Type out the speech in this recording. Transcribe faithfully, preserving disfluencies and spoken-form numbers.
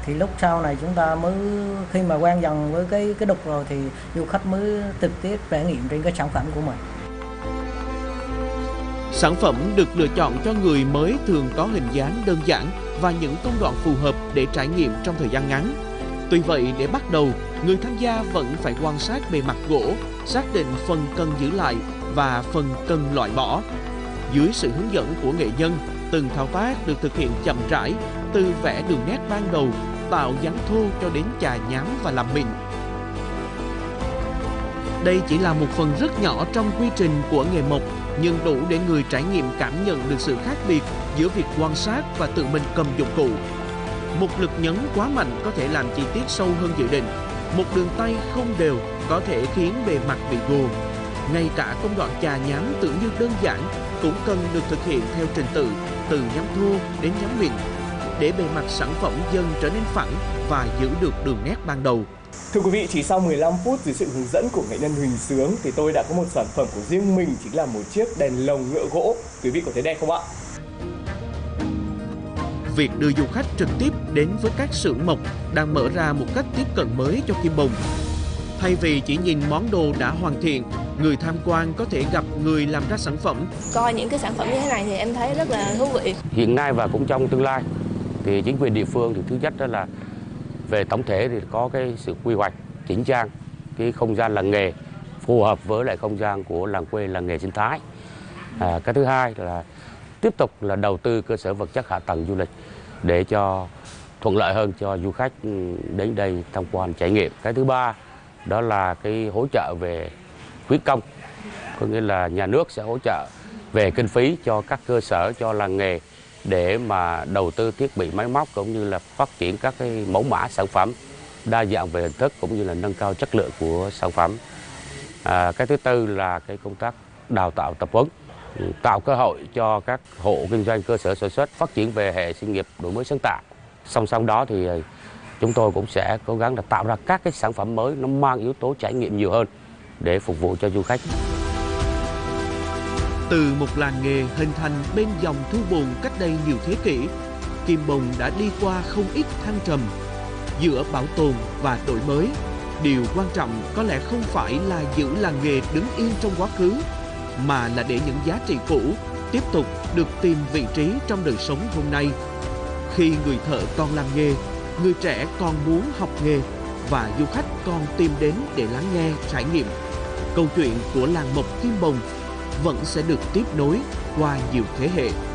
Thì lúc sau này chúng ta mới khi mà quen dần với cái cái đục rồi thì du khách mới trực tiếp trải nghiệm trên cái sản phẩm của mình. Sản phẩm được lựa chọn cho người mới thường có hình dáng đơn giản và những công đoạn phù hợp để trải nghiệm trong thời gian ngắn. Tuy vậy, để bắt đầu, người tham gia vẫn phải quan sát bề mặt gỗ, xác định phần cần giữ lại và phần cần loại bỏ. Dưới sự hướng dẫn của nghệ nhân, từng thao tác được thực hiện chậm rãi, từ vẽ đường nét ban đầu, tạo dáng thô cho đến chà nhám và làm mịn. Đây chỉ là một phần rất nhỏ trong quy trình của nghề mộc, nhưng đủ để người trải nghiệm cảm nhận được sự khác biệt giữa việc quan sát và tự mình cầm dụng cụ. Một lực nhấn quá mạnh có thể làm chi tiết sâu hơn dự định. Một đường tay không đều có thể khiến bề mặt bị gồ. Ngay cả công đoạn chà nhám tưởng như đơn giản cũng cần được thực hiện theo trình tự, từ nhám thô đến nhám mịn, để bề mặt sản phẩm dần trở nên phẳng và giữ được đường nét ban đầu. Thưa quý vị, chỉ sau mười lăm phút dưới sự hướng dẫn của nghệ nhân Huỳnh Sướng thì tôi đã có một sản phẩm của riêng mình, chính là một chiếc đèn lồng ngựa gỗ. Quý vị có thấy đẹp không ạ? Việc đưa du khách trực tiếp đến với các xưởng mộc đang mở ra một cách tiếp cận mới cho Kim Bồng. Thay vì chỉ nhìn món đồ đã hoàn thiện, người tham quan có thể gặp người làm ra sản phẩm. Coi những cái sản phẩm như thế này thì em thấy rất là thú vị. Hiện nay và cũng trong tương lai thì chính quyền địa phương thì thứ nhất đó là về tổng thể thì có cái sự quy hoạch chỉnh trang cái không gian làng nghề phù hợp với lại không gian của làng quê làng nghề sinh thái. À, cái thứ hai là tiếp tục là đầu tư cơ sở vật chất hạ tầng du lịch để cho thuận lợi hơn cho du khách đến đây tham quan trải nghiệm. Cái thứ ba đó là cái hỗ trợ về khuyến công, có nghĩa là nhà nước sẽ hỗ trợ về kinh phí cho các cơ sở, cho làng nghề để mà đầu tư thiết bị máy móc cũng như là phát triển các cái mẫu mã sản phẩm đa dạng về hình thức cũng như là nâng cao chất lượng của sản phẩm. À, cái thứ tư là cái công tác đào tạo tập huấn, tạo cơ hội cho các hộ kinh doanh cơ sở sản xuất phát triển về hệ sinh nghiệp đổi mới sáng tạo. Song song đó thì chúng tôi cũng sẽ cố gắng là tạo ra các cái sản phẩm mới nó mang yếu tố trải nghiệm nhiều hơn để phục vụ cho du khách. Từ một làng nghề hình thành bên dòng Thu Bồn cách đây nhiều thế kỷ, Kim Bồng đã đi qua không ít thăng trầm. Giữa bảo tồn và đổi mới, điều quan trọng có lẽ không phải là giữ làng nghề đứng yên trong quá khứ, mà là để những giá trị cũ tiếp tục được tìm vị trí trong đời sống hôm nay. Khi người thợ còn làm nghề, người trẻ còn muốn học nghề và du khách còn tìm đến để lắng nghe, trải nghiệm, câu chuyện của làng mộc Kim Bồng vẫn sẽ được tiếp nối qua nhiều thế hệ.